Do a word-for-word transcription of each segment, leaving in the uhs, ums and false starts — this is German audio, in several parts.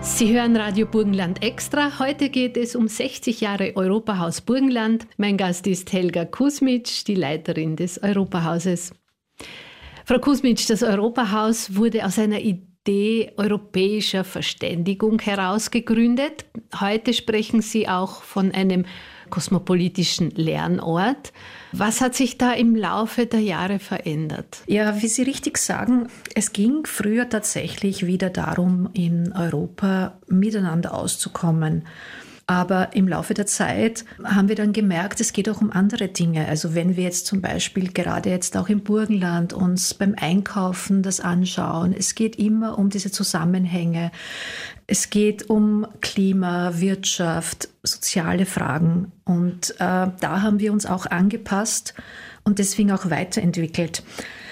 Sie hören Radio Burgenland Extra. Heute geht es um sechzig Jahre Europahaus Burgenland. Mein Gast ist Helga Kusmitsch, die Leiterin des Europahauses. Frau Kusmitsch, das Europahaus wurde aus einer Idee europäischer Verständigung heraus gegründet. Heute sprechen Sie auch von einem kosmopolitischen Lernort. Was hat sich da im Laufe der Jahre verändert? Ja, wie Sie richtig sagen, es ging früher tatsächlich wieder darum, in Europa miteinander auszukommen. Aber im Laufe der Zeit haben wir dann gemerkt, es geht auch um andere Dinge. Also wenn wir jetzt zum Beispiel gerade jetzt auch im Burgenland uns beim Einkaufen das anschauen, es geht immer um diese Zusammenhänge. Es geht um Klima, Wirtschaft, soziale Fragen. Und äh, da haben wir uns auch angepasst und deswegen auch weiterentwickelt.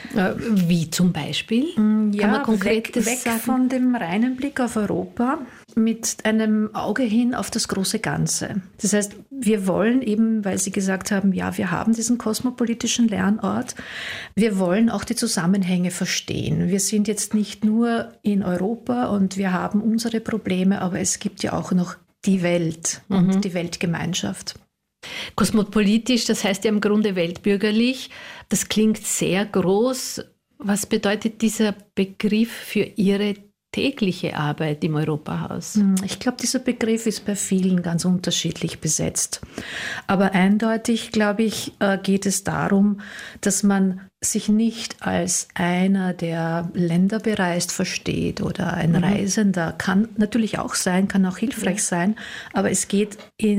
Wie zum Beispiel? Ja, Kann man konkret weg, weg von dem reinen Blick auf Europa mit einem Auge hin auf das große Ganze. Das heißt, wir wollen eben, weil Sie gesagt haben, ja, wir haben diesen kosmopolitischen Lernort, wir wollen auch die Zusammenhänge verstehen. Wir sind jetzt nicht nur in Europa und wir haben unsere Probleme, aber es gibt ja auch noch die Welt und mhm. die Weltgemeinschaft. Kosmopolitisch, das heißt ja im Grunde weltbürgerlich. Das klingt sehr groß. Was bedeutet dieser Begriff für Ihre tägliche Arbeit im Europahaus? Ich glaube, dieser Begriff ist bei vielen ganz unterschiedlich besetzt. Aber eindeutig, glaube ich, geht es darum, dass man sich nicht als einer, der Länder bereist, versteht oder ein mhm. Reisender. Kann natürlich auch sein, kann auch hilfreich ja. sein. Aber es geht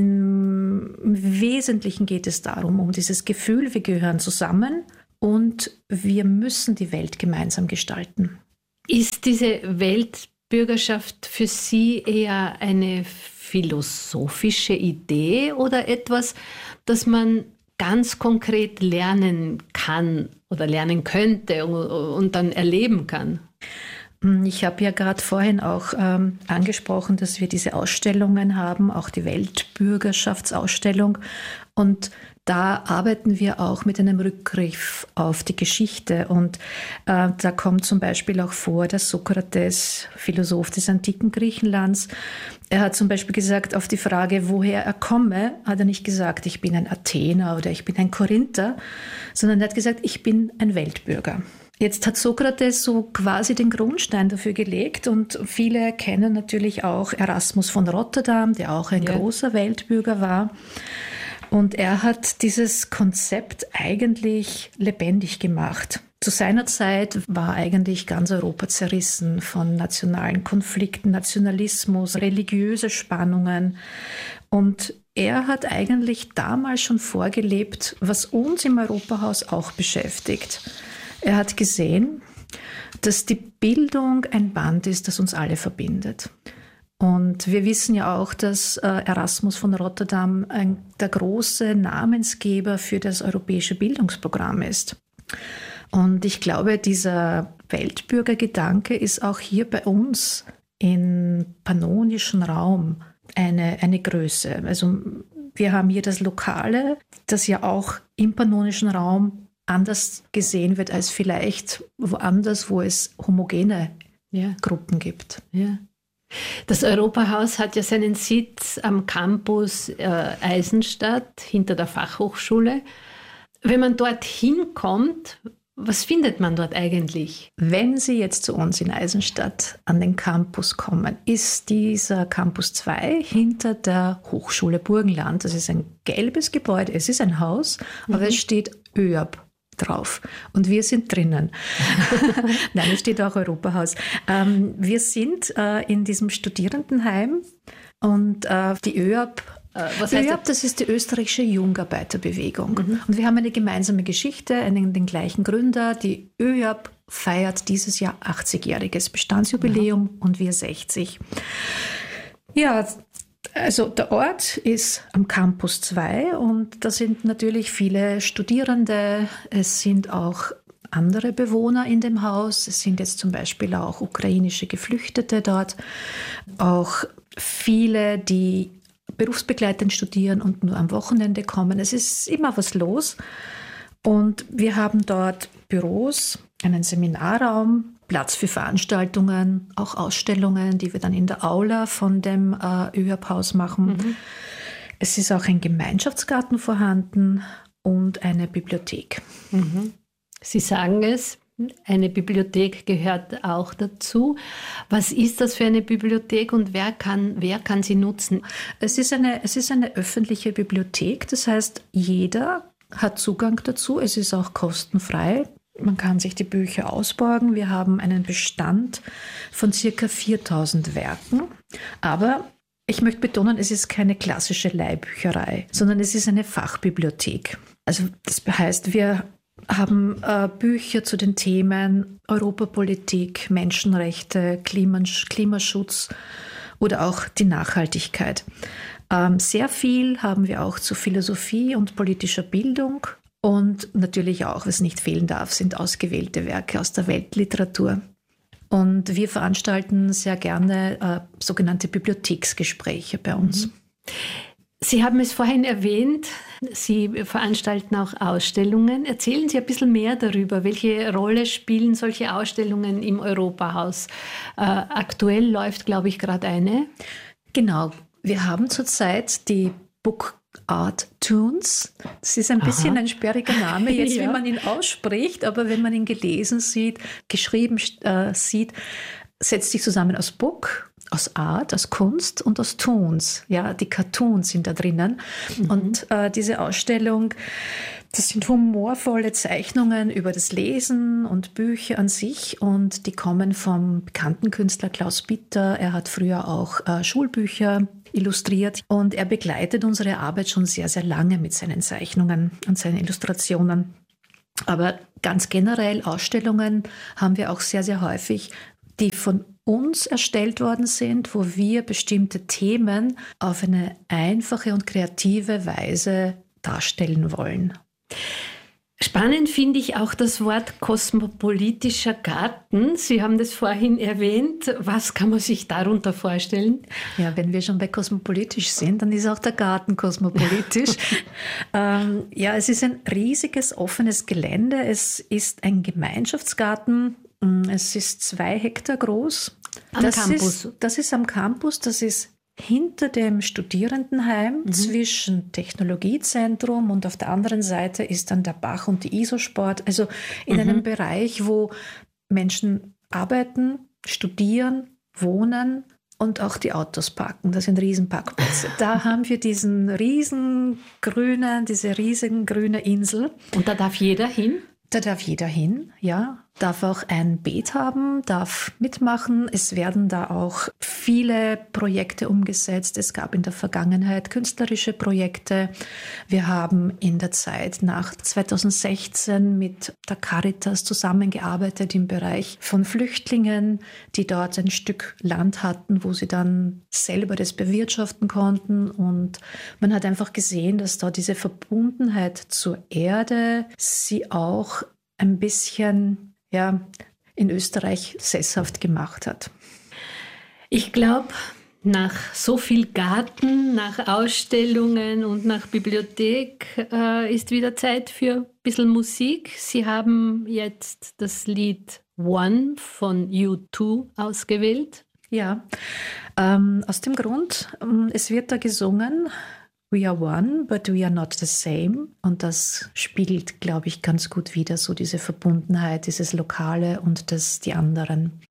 im Wesentlichen geht es darum, um dieses Gefühl, wir gehören zusammen und wir müssen die Welt gemeinsam gestalten. Ist diese Weltbürgerschaft für Sie eher eine philosophische Idee oder etwas, das man ganz konkret lernen kann oder lernen könnte und dann erleben kann? Ich habe ja gerade vorhin auch ähm, angesprochen, dass wir diese Ausstellungen haben, auch die Weltbürgerschaftsausstellung. Und da arbeiten wir auch mit einem Rückgriff auf die Geschichte. Und äh, da kommt zum Beispiel auch vor, dass Sokrates, Philosoph des antiken Griechenlands, er hat zum Beispiel gesagt, auf die Frage, woher er komme, hat er nicht gesagt, ich bin ein Athener oder ich bin ein Korinther, sondern er hat gesagt, ich bin ein Weltbürger. Jetzt hat Sokrates so quasi den Grundstein dafür gelegt und viele kennen natürlich auch Erasmus von Rotterdam, der auch ein ja. großer Weltbürger war. Und er hat dieses Konzept eigentlich lebendig gemacht. Zu seiner Zeit war eigentlich ganz Europa zerrissen von nationalen Konflikten, Nationalismus, religiöse Spannungen. Und er hat eigentlich damals schon vorgelebt, was uns im Europahaus auch beschäftigt. Er hat gesehen, dass die Bildung ein Band ist, das uns alle verbindet. Und wir wissen ja auch, dass Erasmus von Rotterdam ein, der große Namensgeber für das europäische Bildungsprogramm ist. Und ich glaube, dieser Weltbürgergedanke ist auch hier bei uns im pannonischen Raum eine, eine Größe. Also wir haben hier das Lokale, das ja auch im pannonischen Raum anders gesehen wird als vielleicht woanders, wo es homogene ja. Gruppen gibt. Ja. Das Europahaus hat ja seinen Sitz am Campus äh, Eisenstadt hinter der Fachhochschule. Wenn man dort hinkommt, was findet man dort eigentlich? Wenn Sie jetzt zu uns in Eisenstadt an den Campus kommen, ist dieser Campus zwei hinter der Hochschule Burgenland. Das ist ein gelbes Gebäude, es ist ein Haus, mhm. aber es steht ÖAB drauf. Und wir sind drinnen. Nein, es steht auch Europahaus. Ähm, wir sind äh, in diesem Studierendenheim und äh, die ÖAB, äh, was heißt ÖAB, das? das ist die österreichische Jungarbeiterbewegung. Mhm. Und wir haben eine gemeinsame Geschichte, einen, den gleichen Gründer. Die ÖAB feiert dieses Jahr achtzigjähriges Bestandsjubiläum mhm. und wir sechzig. Ja, also der Ort ist am Campus zwei und da sind natürlich viele Studierende, es sind auch andere Bewohner in dem Haus, es sind jetzt zum Beispiel auch ukrainische Geflüchtete dort, auch viele, die berufsbegleitend studieren und nur am Wochenende kommen. Es ist immer was los und wir haben dort Büros, einen Seminarraum, Platz für Veranstaltungen, auch Ausstellungen, die wir dann in der Aula von dem äh, ÖHAB-Haus machen. Mhm. Es ist auch ein Gemeinschaftsgarten vorhanden und eine Bibliothek. Mhm. Sie sagen es, eine Bibliothek gehört auch dazu. Was ist das für eine Bibliothek und wer kann, wer kann sie nutzen? Es ist eine, es ist eine öffentliche Bibliothek, das heißt, jeder hat Zugang dazu. Es ist auch kostenfrei. Man kann sich die Bücher ausborgen. Wir haben einen Bestand von circa viertausend Werken. Aber ich möchte betonen, es ist keine klassische Leihbücherei, sondern es ist eine Fachbibliothek. Also das heißt, wir haben äh, Bücher zu den Themen Europapolitik, Menschenrechte, Klimasch- Klimaschutz oder auch die Nachhaltigkeit. Ähm, sehr viel haben wir auch zu Philosophie und politischer Bildung. Und natürlich auch, was nicht fehlen darf, sind ausgewählte Werke aus der Weltliteratur. Und wir veranstalten sehr gerne äh, sogenannte Bibliotheksgespräche bei uns. Mhm. Sie haben es vorhin erwähnt, Sie veranstalten auch Ausstellungen. Erzählen Sie ein bisschen mehr darüber. Welche Rolle spielen solche Ausstellungen im Europahaus? Äh, aktuell läuft, glaube ich, gerade eine. Genau. Wir haben zurzeit die Book Art Tunes. Das ist ein bisschen Aha. ein sperriger Name, jetzt ja. wie man ihn ausspricht, aber wenn man ihn gelesen sieht, geschrieben äh, sieht, setzt sich zusammen aus Book, aus Art, aus Kunst und aus Toons. Ja, die Cartoons sind da drinnen. Mhm. Und äh, diese Ausstellung, das sind humorvolle Zeichnungen über das Lesen und Bücher an sich. Und die kommen vom bekannten Künstler Klaus Bitter. Er hat früher auch äh, Schulbücher illustriert. Und er begleitet unsere Arbeit schon sehr, sehr lange mit seinen Zeichnungen und seinen Illustrationen. Aber ganz generell Ausstellungen haben wir auch sehr, sehr häufig, die von uns erstellt worden sind, wo wir bestimmte Themen auf eine einfache und kreative Weise darstellen wollen. Spannend finde ich auch das Wort kosmopolitischer Garten. Sie haben das vorhin erwähnt. Was kann man sich darunter vorstellen? Ja, wenn wir schon bei kosmopolitisch sind, dann ist auch der Garten kosmopolitisch. ähm, ja, es ist ein riesiges, offenes Gelände. Es ist ein Gemeinschaftsgarten. Es ist zwei Hektar groß. Am das Campus? Ist, das ist am Campus. Das ist hinter dem Studierendenheim mhm. zwischen Technologiezentrum und auf der anderen Seite ist dann der Bach und die Isosport. Also in mhm. einem Bereich, wo Menschen arbeiten, studieren, wohnen und auch die Autos parken. Das sind Riesenparkplätze. Da haben wir diesen riesen grünen, diese riesen grüne Insel. Und da darf jeder hin? Da darf jeder hin, ja. Darf auch ein Beet haben, darf mitmachen. Es werden da auch viele Projekte umgesetzt. Es gab in der Vergangenheit künstlerische Projekte. Wir haben in der Zeit nach zweitausendsechzehn mit der Caritas zusammengearbeitet im Bereich von Flüchtlingen, die dort ein Stück Land hatten, wo sie dann selber das bewirtschaften konnten. Und man hat einfach gesehen, dass da diese Verbundenheit zur Erde sie auch ein bisschen ja, in Österreich sesshaft gemacht hat. Ich glaube, nach so viel Garten, nach Ausstellungen und nach Bibliothek äh, ist wieder Zeit für ein bisschen Musik. Sie haben jetzt das Lied One von U zwei ausgewählt. Ja, ähm, aus dem Grund, es wird da gesungen, We are one, but we are not the same. Und das spiegelt, glaube ich, ganz gut wider so diese Verbundenheit, dieses Lokale und das die anderen.